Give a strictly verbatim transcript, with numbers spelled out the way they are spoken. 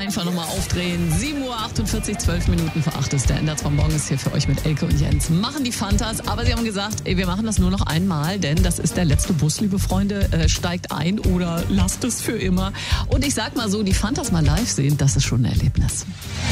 Einfach nochmal aufdrehen. sieben Uhr achtundvierzig, zwölf Minuten vor acht ist der Ender vom Morgen ist hier für euch mit Elke und Jens. Machen die Fantas, aber sie haben gesagt, ey, wir machen das nur noch einmal, denn das ist der letzte Bus, liebe Freunde. Äh, steigt ein oder lasst es für immer. Und ich sag mal so, die Fantas mal live sehen, das ist schon ein Erlebnis.